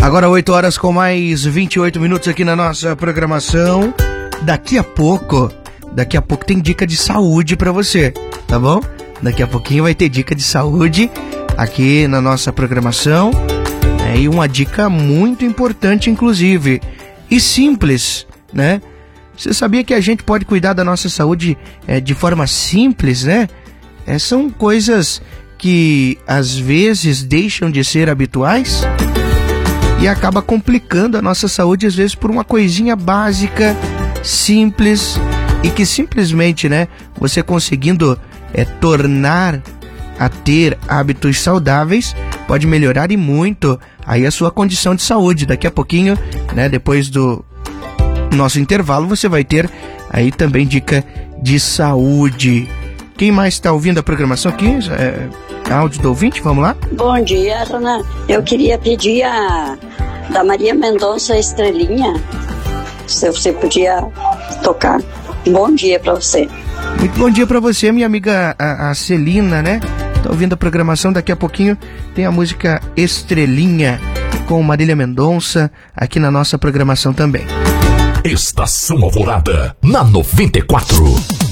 Agora 8 horas com mais 28 minutos aqui na nossa programação. Daqui a pouco tem dica de saúde pra você, tá bom? Daqui a pouquinho vai ter dica de saúde aqui na nossa programação. E uma dica muito importante, inclusive, e simples, né? Você sabia que a gente pode cuidar da nossa saúde de forma simples, né? São coisas que às vezes deixam de ser habituais e acaba complicando a nossa saúde, às vezes por uma coisinha básica, simples, e que simplesmente, né, você conseguindo tornar a ter hábitos saudáveis, pode melhorar e muito aí a sua condição de saúde. Daqui a pouquinho, né, depois do nosso intervalo, você vai ter aí também dica de saúde. Quem mais está ouvindo a programação aqui? Áudio do ouvinte, vamos lá? Bom dia, Dona. Eu queria pedir da Maria Mendonça Estrelinha, se você podia tocar. Bom dia para você. Muito bom dia para você, minha amiga a Celina, né? Tá ouvindo a programação, daqui a pouquinho tem a música Estrelinha com Marília Mendonça aqui na nossa programação também. Estação Alvorada, na 94.